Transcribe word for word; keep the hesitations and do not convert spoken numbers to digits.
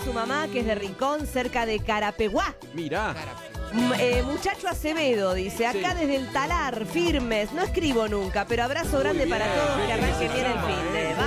su mamá, que es de Rincón, cerca de Carapeguá. Mirá. M- eh, muchacho Acevedo dice, acá Sí. desde el Talar, firmes, no escribo nunca, pero abrazo grande Muy para bien, todos, que bien, arranquen ese bien el llama, fin de. eh.